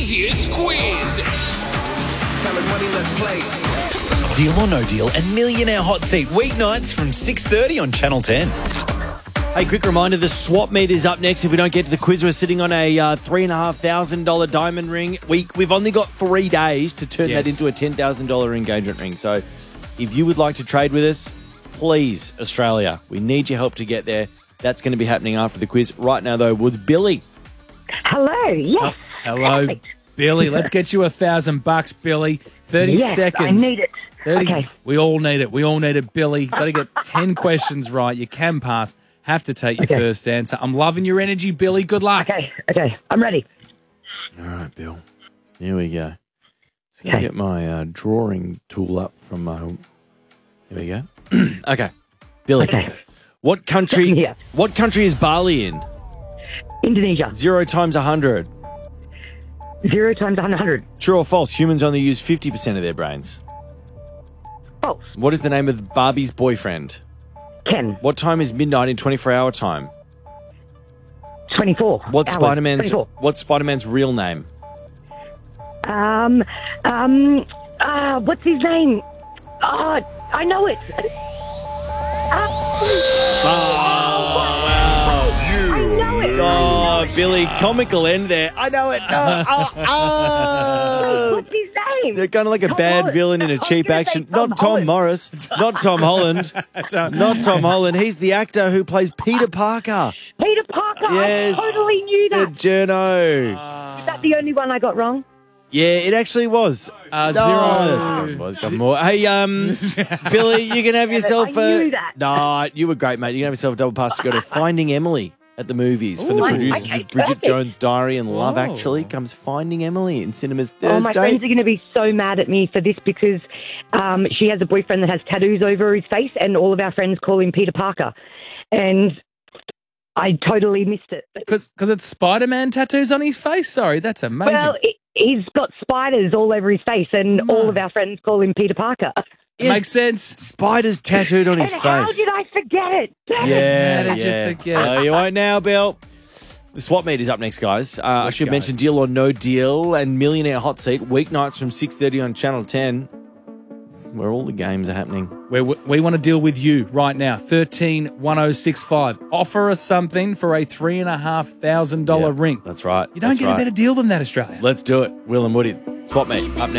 easiest quiz. Time is money, let's play. Deal or No Deal and Millionaire Hot Seat weeknights from 6:30 on Channel 10. Hey, quick reminder, the swap meet is up next. If we don't get to the quiz, we're sitting on a $3,500 diamond ring. We've only got 3 days to turn that into a $10,000 engagement ring. So if you would like to trade with us, please, Australia, we need your help to get there. That's going to be happening after the quiz. Right now, though, Woods, Billy. Hello, yes. Hello, Perfect. Billy. Let's get you $1,000, Billy. 30 Yes, seconds. I need it. 30. Okay. We all need it. We all need it, Billy. Got to get 10 questions right. You can pass. Have to take your first answer. I'm loving your energy, Billy. Good luck. Okay, I'm ready. All right, Bill. Here we go. So I'm going to get my drawing tool up from my home. Here we go. Okay. Billy. Okay. What country Yeah. What country is Bali in? Indonesia. 0 times 100. 0 times 100. True or false? Humans only use 50% of their brains. False. What is the name of Barbie's boyfriend? Ken. What time is midnight in 24-hour time? 24. What's hours. Spider-Man's 24. real name? What's his name? Oh, I know it. I know it. Oh, Billy, comical end there. I know it. No. What's his name? They're kind of like a Tom bad Holland. villain in I a was cheap gonna say action. Tom Not Tom Holland. Morris. Not Tom Holland. Not Tom Holland. He's the actor who plays Peter Parker. Peter Parker. Yes. I totally knew The that. journo. Is that the only one I got wrong? Yeah, it actually was. Zero. Got more. Hey, Billy, you can have yourself I knew that. Nah, you were great, mate. You can have yourself a double pass to go to Finding Emily at the movies from the producers okay, of Bridget perfect. Jones' Diary and Love Whoa. Actually comes Finding Emily in cinemas Thursday. Oh, my friends are going to be so mad at me for this because she has a boyfriend that has tattoos over his face and all of our friends call him Peter Parker. And I totally missed it. Because it's Spider-Man tattoos on his face? Sorry, that's amazing. Well, he's got spiders all over his face and all of our friends call him Peter Parker. It makes sense. Spiders tattooed on his And face. how did I forget it? Damn it. Yeah, How did you yeah. forget? Oh, you won't now, Bill. The swap meet is up next, guys. I should go. mention Deal or No Deal and Millionaire Hot Seat weeknights from 6:30 on Channel 10, where all the games are happening. We want to deal with you right now. 131065. Offer us something for a $3,500 ring. That's right. You don't get a better deal than that, Australia. Let's do it. Will and Woody. Swap meet up next.